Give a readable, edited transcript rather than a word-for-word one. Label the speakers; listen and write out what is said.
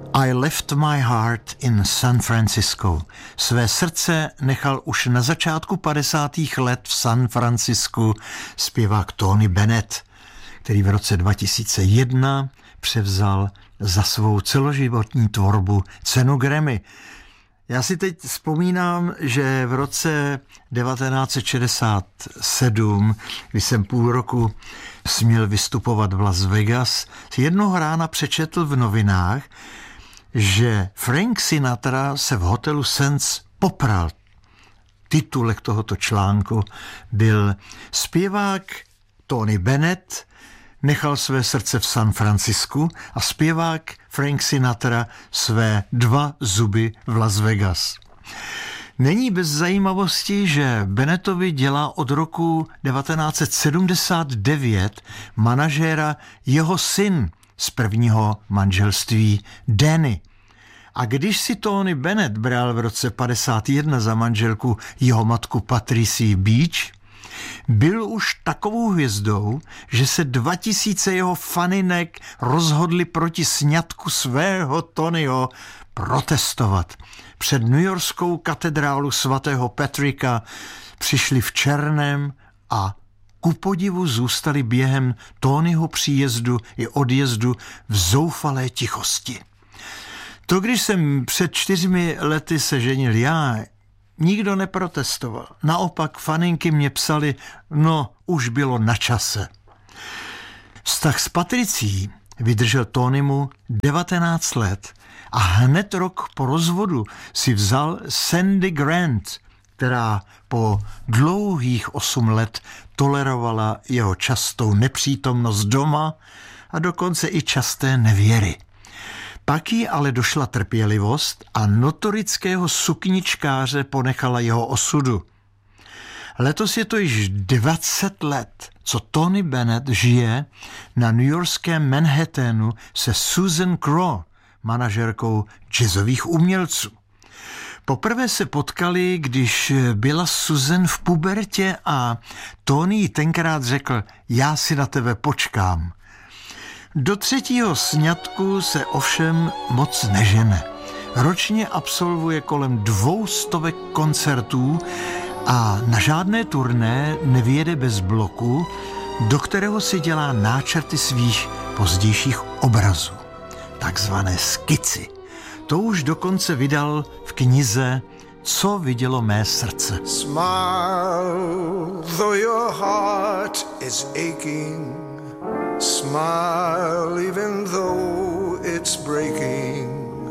Speaker 1: I left my heart in San Francisco. Své srdce nechal už na začátku 50. let v San Francisku zpěvák Tony Bennett, který v roce 2001 převzal za svou celoživotní tvorbu cenu Grammy. Já si teď vzpomínám, že v roce 1967, kdy jsem půl roku směl vystupovat v Las Vegas, jednoho rána přečetl v novinách, že Frank Sinatra se v hotelu Sands popral. Titulek tohoto článku byl zpěvák Tony Bennett nechal své srdce v San Francisku a zpěvák Frank Sinatra své 2 zuby v Las Vegas. Není bez zajímavosti, že Bennettovi dělá od roku 1979 manažéra jeho syn z prvního manželství Danny. A když si Tony Bennett bral v roce 51 za manželku jeho matku Patricia Beach, byl už takovou hvězdou, že se 2000 jeho faninek rozhodli proti sňatku svého Tonyho protestovat. Před newyorskou katedrálu svatého Patricka přišli v černém a ku podivu zůstali během Tonyho příjezdu i odjezdu v zoufalé tichosti. To, když jsem před 4 lety se ženil já, nikdo neprotestoval. Naopak faninky mě psali, no už bylo na čase. Vztah s Patricí vydržel Tonymu 19 let a hned rok po rozvodu si vzal Sandy Grant, která po dlouhých 8 let tolerovala jeho častou nepřítomnost doma a dokonce i časté nevěry. Pak jí ale došla trpělivost a notorického sukničkáře ponechala jeho osudu. Letos je to již 20 let, co Tony Bennett žije na newyorském Manhattanu se Susan Crowe, manažerkou jazzových umělců. Poprvé se potkali, když byla Susan v pubertě a Tony jí tenkrát řekl, já si na tebe počkám. Do 3. sňatku se ovšem moc nežene. Ročně absolvuje kolem 200 koncertů a na žádné turné nevyjede bez bloku, do kterého si dělá náčrty svých pozdějších obrazů. Takzvané skici. To už dokonce vydal v knize Co vidělo mé srdce.
Speaker 2: Smile, though your heart is aching. Smile even though it's breaking.